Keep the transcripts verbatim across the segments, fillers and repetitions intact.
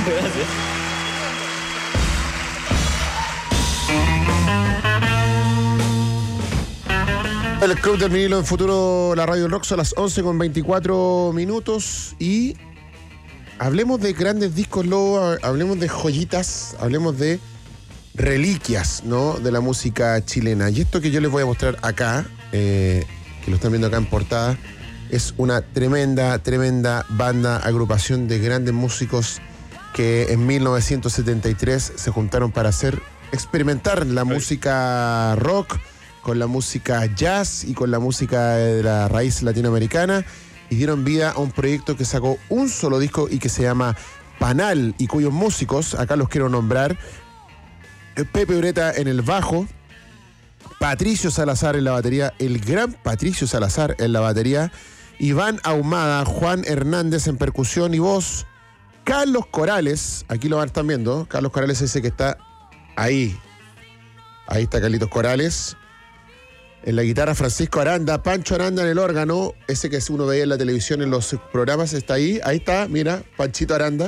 Gracias. El Club del Vinilo en Futuro, la Radio del Rock, son las once con veinticuatro minutos y hablemos de grandes discos, Lobo, hablemos de joyitas, hablemos de reliquias, ¿no?, de la música chilena. Y esto que yo les voy a mostrar acá, eh, que lo están viendo acá en portada, es una tremenda, tremenda banda, agrupación de grandes músicos que en mil novecientos setenta y tres se juntaron para hacer, experimentar la música rock con la música jazz y con la música de la raíz latinoamericana, y dieron vida a un proyecto que sacó un solo disco y que se llama Panal, y cuyos músicos, acá los quiero nombrar: Pepe Ureta en el bajo, Patricio Salazar en la batería, el gran Patricio Salazar en la batería, Iván Ahumada, Juan Hernández en percusión y voz, Carlos Corales, aquí lo van a estar viendo, Carlos Corales ese que está ahí, ahí está Carlitos Corales. En la guitarra Francisco Aranda, Pancho Aranda en el órgano, ese que uno veía en la televisión en los programas, está ahí, ahí está, mira, Panchito Aranda,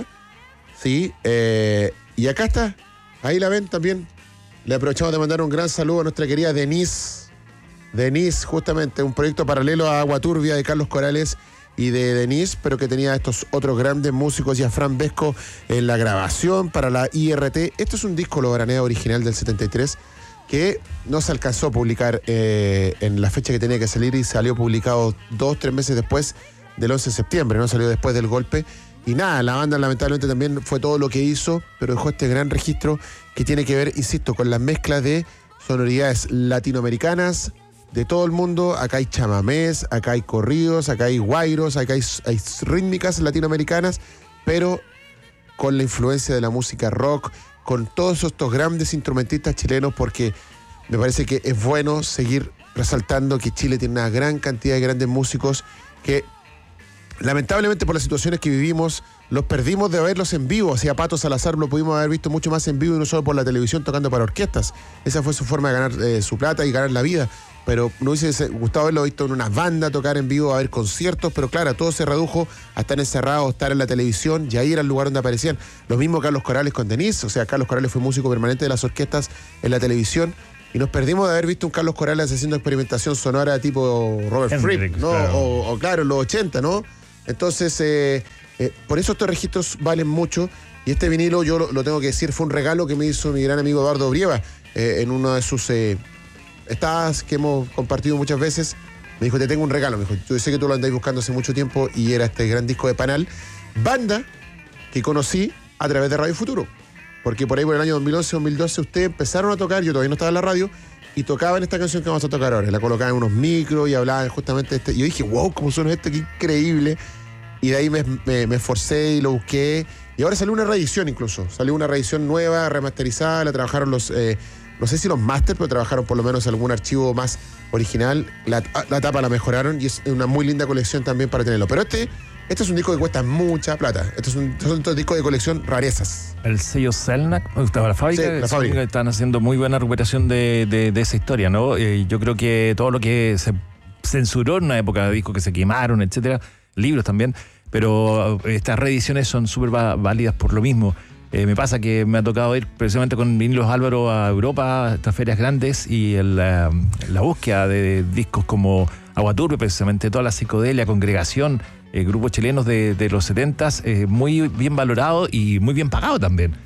sí, eh, y acá está, ahí la ven también. Le aprovechamos de mandar un gran saludo a nuestra querida Denise, Denise, justamente, un proyecto paralelo a Agua Turbia de Carlos Corales y de Denise, pero que tenía estos otros grandes músicos y a Fran Vesco en la grabación para la I R T. Esto es un disco Logranea original del setenta y tres, que no se alcanzó a publicar eh, en la fecha que tenía que salir, y salió publicado dos, tres meses después del once de septiembre, ¿no? Salió después del golpe. Y nada, la banda lamentablemente también fue todo lo que hizo, pero dejó este gran registro que tiene que ver, insisto, con las mezclas de sonoridades latinoamericanas de todo el mundo. Acá hay chamamés, acá hay corridos, acá hay guairos, acá hay, hay rítmicas latinoamericanas, pero con la influencia de la música rock, con todos estos grandes instrumentistas chilenos, porque me parece que es bueno seguir resaltando que Chile tiene una gran cantidad de grandes músicos que lamentablemente por las situaciones que vivimos los perdimos de verlos en vivo. O sea, Pato Salazar lo pudimos haber visto mucho más en vivo y no solo por la televisión tocando para orquestas. Esa fue su forma de ganar eh, su plata y ganar la vida. Pero no hubiese gustado haberlo visto en una banda, tocar en vivo, a ver conciertos, pero claro, todo se redujo a estar encerrados, estar en la televisión, y ahí era el lugar donde aparecían. Lo mismo Carlos Corales con Denise, o sea, Carlos Corales fue músico permanente de las orquestas en la televisión, y nos perdimos de haber visto un Carlos Corales haciendo experimentación sonora tipo Robert Fripp, ¿no? Claro. O, o claro, en los ochenta, ¿no? Entonces, eh, eh, por eso estos registros valen mucho, y este vinilo, yo lo, lo tengo que decir, fue un regalo que me hizo mi gran amigo Eduardo Brieva eh, en uno de sus... Eh, Estas que hemos compartido muchas veces. Me dijo, te tengo un regalo. Me dijo, yo sé que tú lo andáis buscando hace mucho tiempo, y era este gran disco de Panal, banda que conocí a través de Radio Futuro, porque por ahí por el año dos mil once, dos mil doce ustedes empezaron a tocar, yo todavía no estaba en la radio, y tocaban esta canción que vamos a tocar ahora. La colocaban en unos micros y hablaban justamente de este. Y yo dije, wow, cómo suena esto, qué increíble. Y de ahí me, me, me esforcé y lo busqué, y ahora salió una reedición incluso, salió una reedición nueva, remasterizada, la trabajaron los... Eh, no sé si los máster, pero trabajaron por lo menos algún archivo más original. La, la tapa la mejoraron y es una muy linda colección también para tenerlo. Pero este, este es un disco que cuesta mucha plata. Este es un, este es un disco de colección rarezas. El sello Selnac, la fábrica, sí, la fábrica. Están haciendo muy buena recuperación de, de, de esa historia, ¿no? Eh, yo creo que todo lo que se censuró en una época de discos que se quemaron, etcétera, libros también, pero estas reediciones son súper válidas por lo mismo. Eh, me pasa que me ha tocado ir precisamente con Vinilos Álvaro a Europa, a estas ferias grandes, y el, la, la búsqueda de discos como Agua Turbia, precisamente toda la psicodelia, Congregación, eh, grupos chilenos de, de los setentas, eh, muy bien valorado y muy bien pagado también.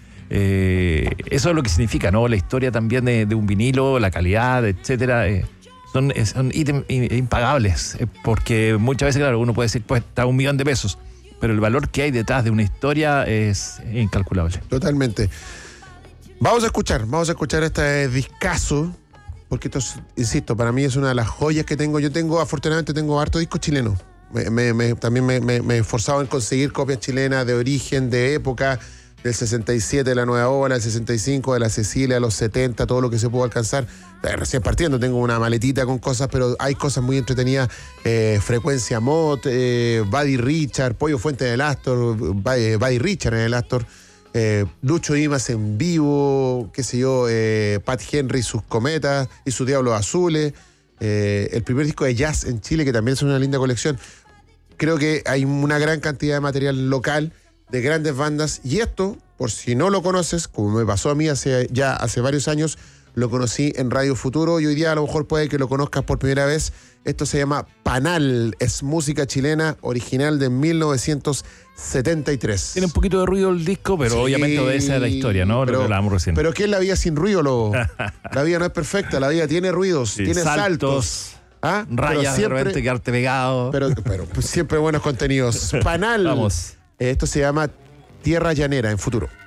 Eh, eso es lo que significa, ¿no? La historia también de, de un vinilo, la calidad, etcétera. Eh, son, son ítems impagables, eh, porque muchas veces, claro, uno puede decir, pues está un millón de pesos, pero el valor que hay detrás de una historia es incalculable. Totalmente. Vamos a escuchar, vamos a escuchar este discazo, porque esto es, insisto, para mí es una de las joyas que tengo. Yo tengo, afortunadamente, tengo harto disco chileno. Me, me, me, también me, me, me he esforzado en conseguir copias chilenas de origen, de época, del sesenta y siete, de la Nueva Ola, del sesenta y cinco, de la Cecilia, los setenta, todo lo que se pudo alcanzar. Eh, recién partiendo, tengo una maletita con cosas, pero hay cosas muy entretenidas. Eh, Frecuencia Mod, eh, Buddy Richard, Pollo Fuente del Astor, Buddy, Buddy Richard en el Astor, eh, Lucho Dimas en vivo, qué sé yo, eh, Pat Henry y sus cometas y sus Diablos Azules, eh, el primer disco de jazz en Chile, que también es una linda colección. Creo que hay una gran cantidad de material local de grandes bandas. Y esto, por si no lo conoces, como me pasó a mí hace, ya hace varios años, lo conocí en Radio Futuro y hoy día a lo mejor puede que lo conozcas por primera vez. Esto se llama Panal, es música chilena original de mil novecientos setenta y tres. Tiene un poquito de ruido el disco, pero Sí, obviamente obedece a la historia, ¿no? Pero, lo que hablábamos recién. pero ¿qué es la vida sin ruido, Lobo? La vida no es perfecta, la vida tiene ruidos, Sí, tiene saltos. saltos, ¿Ah? Pero rayas, de siempre, repente quedarte pegado. pero, pero pues, siempre buenos contenidos. Panal. Vamos. Esto se llama Tierra Llanera en Futuro.